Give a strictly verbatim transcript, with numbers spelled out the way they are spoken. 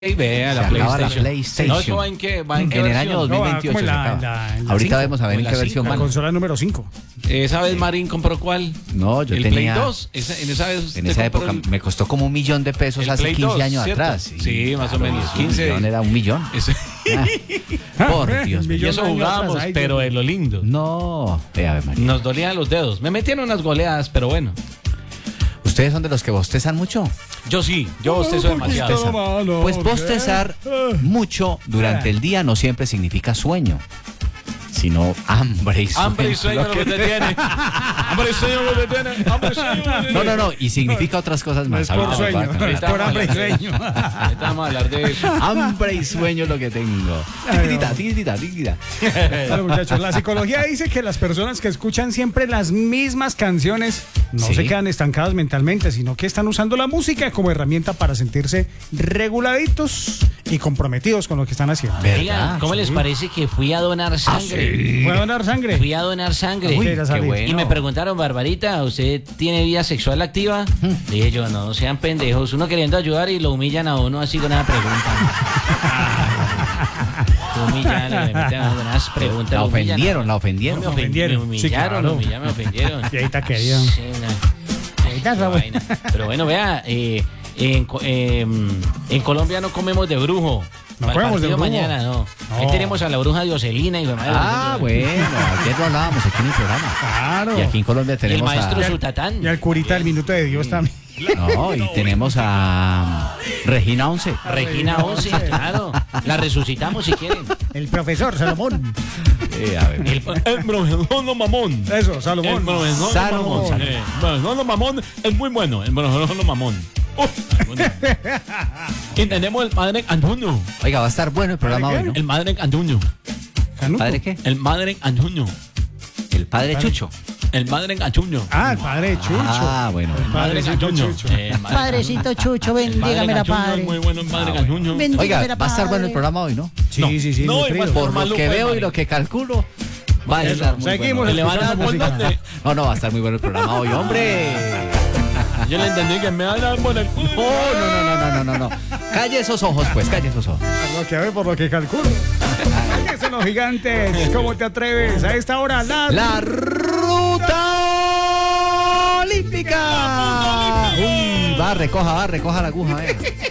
Y vea la Se acaba la PlayStation. PlayStation. No, ¿eso va en qué? ¿Va en qué En el versión? año dos mil No, va veintiocho como en se la- acaba. en la- en la Ahorita cinco, vamos a ver o en en qué la versión La van. consola número cinco. ¿Esa vez Marín compró cuál? No, yo ¿El tenía- Play dos? Esa- en esa vez En usted esa compró época el- me costó como un millón de pesos el hace Play quince dos, años ¿cierto? atrás. Sí, más o menos, un quince. millón era un millón. Ese- Ah, por Dios Un mío. Y eso años jugábamos, atrás, ay, pero Dios de lo lindo. No, eh, Ave María. Nos dolían los dedos. Me metieron unas goleadas, pero bueno. ¿Ustedes son de los que bostezan mucho? Yo sí, yo bostezo demasiado. Todo malo, Pues ¿qué? bostezar mucho durante el día no siempre significa sueño, sino hambre y sueño. Hambre y sueño lo que te tiene. Hambre y sueño lo que te tiene. Hambre y sueño lo que te tiene. No, no, no, y significa otras cosas No más. es por Ahorita les voy a sueño, contar. es por hambre y sueño. Ahorita vamos a hablar de eso. Hambre y sueño lo que tengo. Tiquitita, tiquitita, tiquitita. Bueno, muchachos, la psicología dice que las personas que escuchan siempre las mismas canciones no Sí. se quedan estancadas mentalmente, sino que están usando la música como herramienta para sentirse reguladitos y comprometidos con lo que están haciendo. Oigan, ¿cómo les parece que fui a donar sangre? ¿Puede donar sangre? Fui a donar sangre. Uy, Qué ya salí. bueno. Y me preguntaron, Barbarita, ¿usted tiene vida sexual activa? Le dije yo, no, sean pendejos. Uno queriendo ayudar y lo humillan a uno así con una pregunta. Lo humillan, le meten a uno unas preguntas. La lo humillan. ofendieron, la No, ofendieron. me, ofen- ofendieron. me Sí, humillaron, claro. me humillaron, me ofendieron. Y ahí está querido. Sí, no. Ahí está, Qué Raúl. vaina. Pero bueno, vea, eh, en, Co- eh, en Colombia no comemos de brujo. No Para el comemos de partido brujo. mañana, no. Ahí No. tenemos a la bruja de Ocelina y madre, Ah, bueno, ayer lo hablábamos aquí en el programa. Claro. Y aquí en Colombia Y el tenemos maestro a... Sutatán. Y al curita del minuto de Dios también. No, y tenemos a Regina Once. Regina once, claro. La resucitamos si quieren. El profesor Salomón. Eh, a ver. El, El profesor no mamón. Eso, El Salomón. profesor Salomón. mamón. Eh, El profesor no mamón es muy bueno. El profesor no mamón. Uf. Y tenemos el padre Antonio. Oiga, va a estar bueno el programa ¿Padre hoy, ¿no? El padre Antonio. Canuto. ¿Padre qué? El padre Antonio. El padre Chucho. El padre Antonio. Ah, el padre Chucho. Ah, bueno. El padrecito Chucho. Eh, el padre- Padrecito Chucho, el padre bendígame la Antonio padre. es muy bueno el padre Ah, Antonio. Ven- Oiga, Dígame, va a estar bueno padre. el programa hoy, ¿no? Sí, No, sí, sí. no, nutrido. igual Por lo Maluco que de veo y Madrid. lo que calculo, va a Eso, estar muy seguimos. bueno. Le van a dar por Música. donde. No, no, va a estar muy bueno el programa hoy, hombre. Yo le entendí que me van a dar por el culo. Oh, no, no, no, no, no, no, no. Calle esos ojos, pues, calle esos ojos. Por lo que ve, por lo que calculo. Cállese los gigantes. ¿Cómo te atreves? A esta hora, la... La ruta olímpica. Uy, va, recoja, va, recoja la aguja, eh.